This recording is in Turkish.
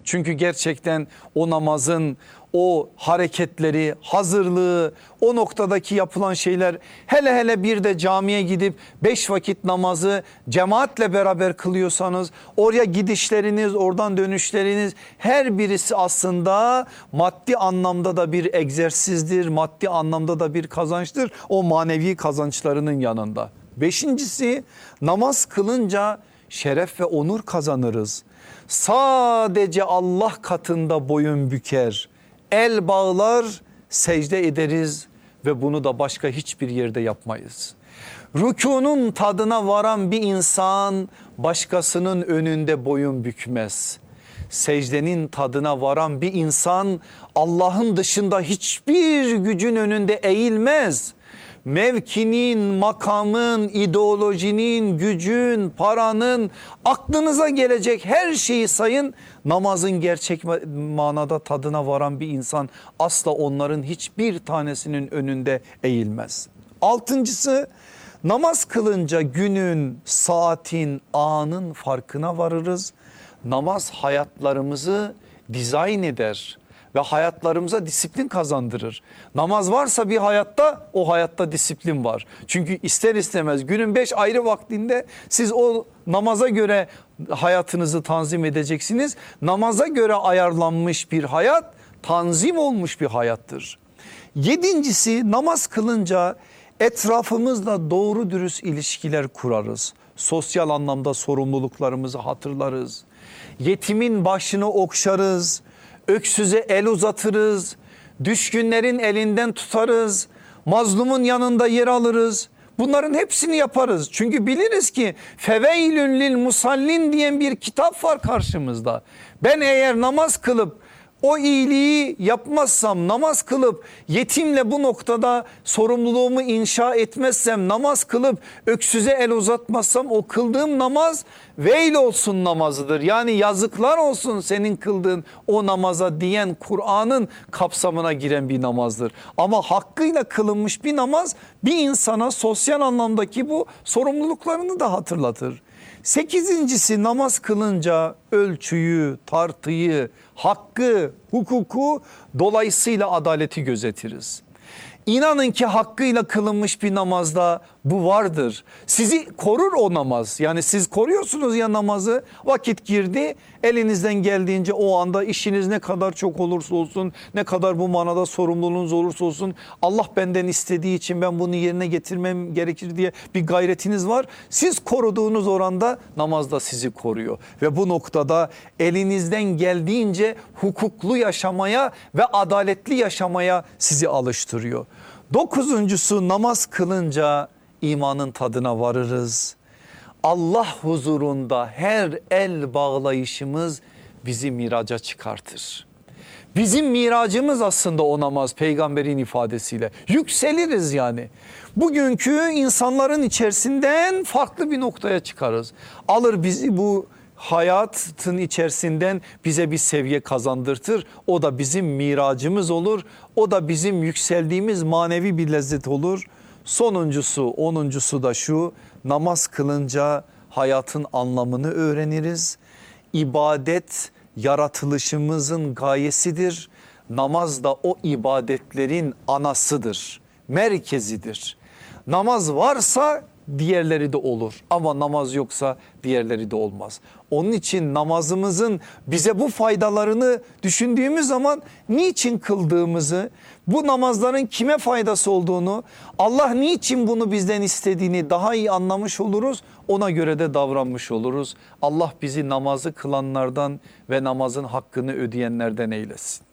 Çünkü gerçekten o namazın o hareketleri, hazırlığı, o noktadaki yapılan şeyler, hele hele bir de camiye gidip 5 vakit namazı cemaatle beraber kılıyorsanız oraya gidişleriniz, oradan dönüşleriniz her birisi aslında maddi anlamda da bir egzersizdir, maddi anlamda da bir kazançtır o manevi kazançlarının yanında. Beşincisi, namaz kılınca şeref ve onur kazanırız. Sadece Allah katında boyun büker, el bağlar, secde ederiz ve bunu da başka hiçbir yerde yapmayız. Rükûnun tadına varan bir insan başkasının önünde boyun bükmez. Secdenin tadına varan bir insan Allah'ın dışında hiçbir gücün önünde eğilmez. Mevkinin, makamın, ideolojinin, gücün, paranın, aklınıza gelecek her şeyi sayın. Namazın gerçek manada tadına varan bir insan asla onların hiçbir tanesinin önünde eğilmez. Altıncısı, namaz kılınca günün, saatin, anın farkına varırız. Namaz hayatlarımızı dizayn eder ve hayatlarımıza disiplin kazandırır. Namaz varsa bir hayatta, o hayatta disiplin var. Çünkü ister istemez günün 5 ayrı vaktinde siz o namaza göre hayatınızı tanzim edeceksiniz. Namaza göre ayarlanmış bir hayat tanzim olmuş bir hayattır. Yedincisi, namaz kılınca etrafımızla doğru dürüst ilişkiler kurarız. Sosyal anlamda sorumluluklarımızı hatırlarız. Yetimin başını okşarız. Öksüze el uzatırız, düşkünlerin elinden tutarız, mazlumun yanında yer alırız. Bunların hepsini yaparız. Çünkü biliriz ki feveylün lil musallin diyen bir kitap var karşımızda. Ben eğer namaz kılıp o iyiliği yapmazsam, namaz kılıp yetimle bu noktada sorumluluğumu inşa etmezsem, namaz kılıp öksüze el uzatmazsam o kıldığım namaz veil olsun namazıdır. Yani yazıklar olsun senin kıldığın o namaza diyen Kur'an'ın kapsamına giren bir namazdır. Ama hakkıyla kılınmış bir namaz bir insana sosyal anlamdaki bu sorumluluklarını da hatırlatır. Sekizincisi, namaz kılınca ölçüyü, tartıyı, hakkı, hukuku, dolayısıyla adaleti gözetiriz. İnanın ki hakkıyla kılınmış bir namazda bu vardır. Sizi korur o namaz. Yani siz koruyorsunuz ya namazı, vakit girdi, elinizden geldiğince o anda işiniz ne kadar çok olursa olsun, ne kadar bu manada sorumluluğunuz olursa olsun, Allah benden istediği için ben bunu yerine getirmem gerekir diye bir gayretiniz var. Siz koruduğunuz oranda namaz da sizi koruyor ve bu noktada elinizden geldiğince hukuklu yaşamaya ve adaletli yaşamaya sizi alıştırıyor. Dokuzuncusu, namaz kılınca imanın tadına varırız. Allah huzurunda her el bağlayışımız bizi miraca çıkartır. Bizim miracımız aslında o namaz, peygamberin ifadesiyle. Yükseliriz yani. Bugünkü insanların içerisinden farklı bir noktaya çıkarız. Alır bizi bu hayatın içerisinden bize bir seviye kazandırtır. O da bizim miracımız olur. O da bizim yükseldiğimiz manevi bir lezzet olur. Sonuncusu, onuncusu da şu: namaz kılınca hayatın anlamını öğreniriz. İbadet yaratılışımızın gayesidir. Namaz da o ibadetlerin anasıdır, merkezidir. Namaz varsa diğerleri de olur ama namaz yoksa diğerleri de olmaz. Onun için namazımızın bize bu faydalarını düşündüğümüz zaman niçin kıldığımızı, bu namazların kime faydası olduğunu, Allah niçin bunu bizden istediğini daha iyi anlamış oluruz. Ona göre de davranmış oluruz. Allah bizi namazı kılanlardan ve namazın hakkını ödeyenlerden eylesin.